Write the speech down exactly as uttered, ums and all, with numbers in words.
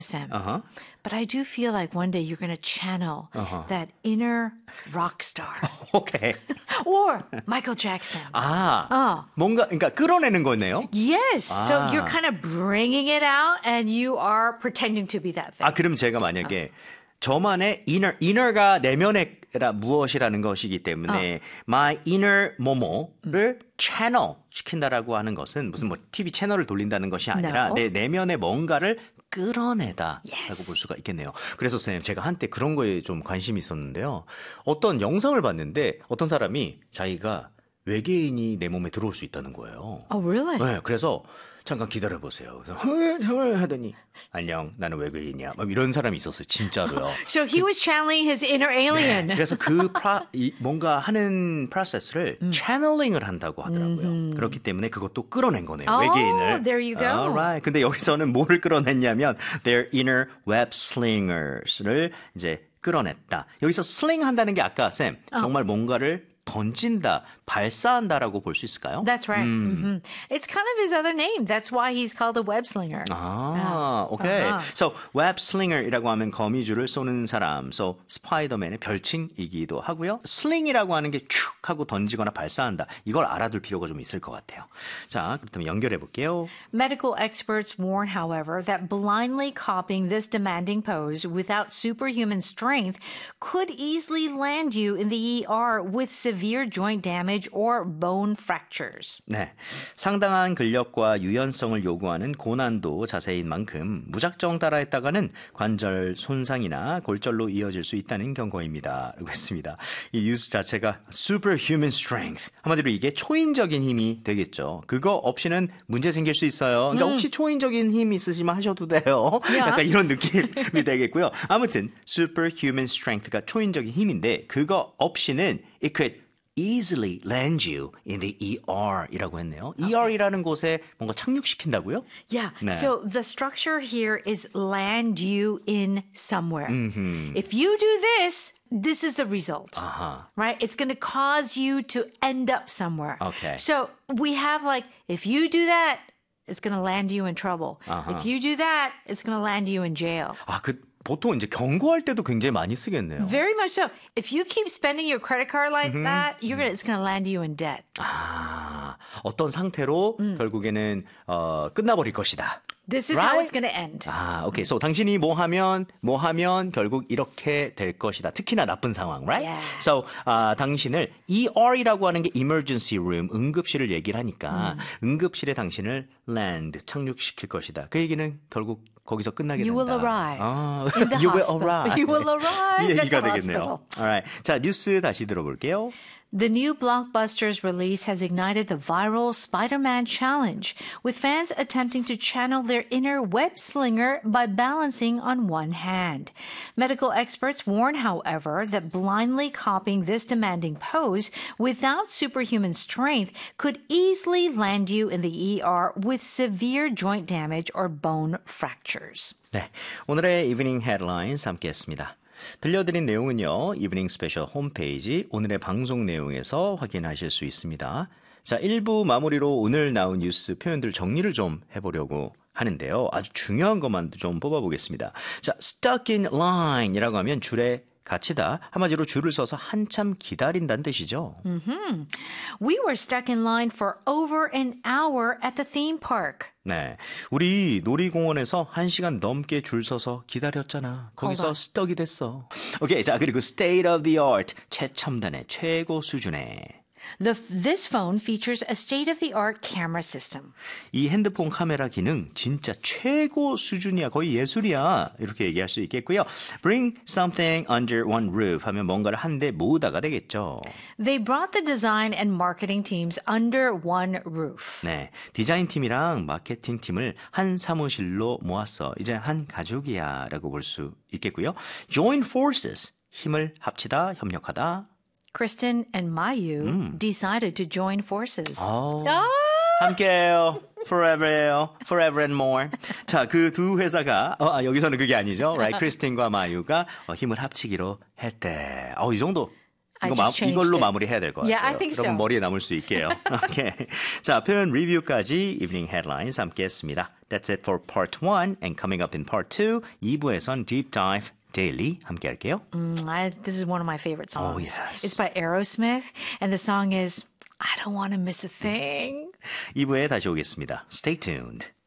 Sam. Uh-huh. But I do feel like one day you're going to channel Uh-huh. that inner rock star. 오케이. Or Michael Jackson. 아, 어. 뭔가 그러니까 끌어내는 거네요. Yes. So 아. you're kind of bringing it out and you are pretending to be that thing. 아, 그럼 제가 만약에 저만의 inner, inner가 내면의 무엇이라는 것이기 때문에 my inner 뭐뭐를 channel 시킨다라고 하는 것은 무슨 뭐 티비 채널을 돌린다는 것이 아니라 No. 내 내면의 뭔가를 끌어내다라고 Yes. 볼 수가 있겠네요. 그래서 쌤 제가 한때 그런 거에 좀 관심이 있었는데요. 어떤 영상을 봤는데 어떤 사람이 자기가 외계인이 내 몸에 들어올 수 있다는 거예요. Oh, really? 네, 그래서 잠깐 기다려보세요. 그래서 헐 하더니 안녕 나는 외계인이야. 막 이런 사람이 있었어요. 진짜로요. So he was channeling his inner alien. 네, 그래서 그 프라, 이, 뭔가 하는 프로세스를 음. 채널링을 한다고 하더라고요. 그렇기 때문에 그것도 끌어낸 거네요. Oh, 외계인을. there you go. Alright. 근데 여기서는 뭐를 끌어냈냐면 their inner web slingers를 이제 끌어냈다. 여기서 sling 한다는 게 아까 쌤 정말 뭔가를 던진다, 발사한다라고 볼 수 있을까요? That's right. Mm-hmm. It's kind of his other name. That's why he's called a web slinger. 아, 오케이. Uh-huh. So, web slinger이라고 하면 거미줄을 쏘는 사람. So, 스파이더맨의 별칭이기도 하고요. sling이라고 하는 게 쭉 하고 던지거나 발사한다. 이걸 알아둘 필요가 좀 있을 것 같아요. 자, 그렇다면 연결해 볼게요. Medical experts warn, however, that blindly copying this demanding pose without superhuman strength could easily land you in the E R with severe joint damage or bone fractures. 네, 상당한 근력과 유연성을 요구하는 고난도 자세인 만큼 무작정 따라했다가는 관절 손상이나 골절로 이어질 수 있다는 경고입니다. 라고 했습니다. 이 뉴스 자체가 superhuman strength. 한마디로 이게 초인적인 힘이 되겠죠. 그거 없이는 문제 생길 수 있어요. 그러니까 음. 혹시 초인적인 힘 있으시면 하셔도 돼요. 야. 약간 이런 느낌이 되겠고요. 아무튼 superhuman strength가 초인적인 힘인데 그거 없이는 it could easily land you in the E R이라고 했네요. Okay. 이알이라는 곳에 뭔가 착륙시킨다고요? Yeah. 네. So the structure here is land you in somewhere. Mm-hmm. If you do this, this is the result. Uh-huh. Right? It's going to cause you to end up somewhere. Okay. So we have like, if you do that, it's going to land you in trouble. Uh-huh. If you do that, it's going to land you in jail. 아, 그 보통 이제 경고할 때도 굉장히 많이 쓰겠네요. Very much so. If you keep spending your credit card like mm-hmm. that, you're gonna, it's going to land you in debt. 아, 어떤 상태로 음. 결국에는 어, 끝나버릴 것이다. This is right? how it's going to end. 아, 오케이. So 당신이 뭐 하면 뭐 하면 결국 이렇게 될 것이다. 특히나 나쁜 상황, right? Yeah. So 아, 당신을 이알이라고 하는 게 emergency room, 응급실을 얘기를 하니까 음. 응급실에 당신을 land, 착륙시킬 것이다. 그 얘기는 결국 거기서 끝나게 You 된다. will arrive 아, in the you hospital. will arrive. You will arrive 이 at 얘기가 the 되겠네요. hospital. Alright. 자, 뉴스 다시 들어볼게요. The new blockbuster's release has ignited the viral Spider-Man challenge, with fans attempting to channel their inner web slinger by balancing on one hand. Medical experts warn, however, that blindly copying this demanding pose without superhuman strength could easily land you in the E R with severe joint damage or bone fractures. 네, 오늘의 이브닝 헤드라인스 함께 했습니다. 들려드린 내용은요, 이브닝 스페셜 홈페이지 오늘의 방송 내용에서 확인하실 수 있습니다. 자, 일 부 마무리로 오늘 나온 뉴스 표현들 정리를 좀 해보려고 하는데요. 아주 중요한 것만 좀 뽑아보겠습니다. 자, stuck in line 이라고 하면 줄에 갇히다. 한마디로 줄을 서서 한참 기다린다는 뜻이죠. Mm-hmm. We were stuck in line for over an hour at the theme park. 네, 우리 놀이공원에서 한 시간 넘게 줄 서서 기다렸잖아. 거기서 스떡이 됐어. 오케이, 자 그리고 state of the art, 최첨단의 최고 수준의. The, this phone features a state-of-the-art camera system. 이 핸드폰 카메라 기능 진짜 최고 수준이야. 거의 예술이야. 이렇게 얘기할 수 있겠고요. Bring something under one roof 하면 뭔가를 한데 모으다가 되겠죠. They brought the design and marketing teams under one roof. 네, 디자인 팀이랑 마케팅 팀을 한 사무실로 모았어. 이제 한 가족이야 라고 볼 수 있겠고요. Join forces, 힘을 합치다, 협력하다. Kristen and Mayu mm. decided to join forces. 어, 아! 함께해요. Forever예요. Forever and more. 자, 그 두 회사가 어, 아, 여기서는 그게 아니죠. Right? 크리스틴과 마유가 어, 힘을 합치기로 했대. 어, 이 정도. 이거 마, 이걸로 it. 마무리해야 될 것 같아요. Yeah, I think 여러분 so. 머리에 남을 수 있게요. 오케이. 자, 표현 리뷰까지 이브닝 헤드라인스 함께 했습니다. That's it for part one. And coming up in part two, 이 부에선 Deep Dive Daily 함께 할게요. Mm, I, this is one of my favorite songs. Oh, yes. It's by Aerosmith, and the song is I Don't Want to Miss a Thing. 이 부에 다시 오겠습니다. Stay tuned.